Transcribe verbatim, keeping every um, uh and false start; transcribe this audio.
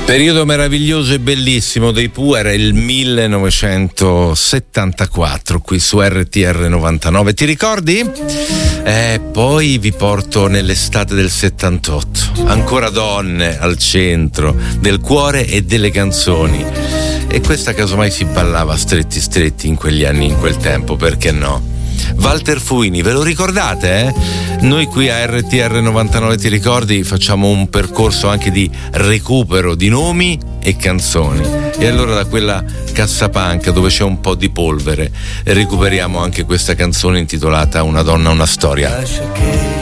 Periodo meraviglioso e bellissimo dei Pooh era il millenovecentosettantaquattro qui su R T R novantanove, ti ricordi? Eh, poi vi porto nell'estate del settantotto, ancora donne al centro del cuore e delle canzoni, e questa casomai si ballava stretti stretti in quegli anni, in quel tempo, perché no? Walter Fuini, ve lo ricordate? Eh? Noi qui a R T R novantanove, ti ricordi, facciamo un percorso anche di recupero di nomi e canzoni, e allora da quella cassapanca dove c'è un po' di polvere recuperiamo anche questa canzone intitolata Una donna, una storia.